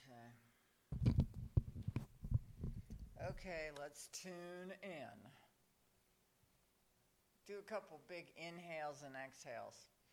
Okay. Okay, let's tune in. Do a couple big inhales and exhales.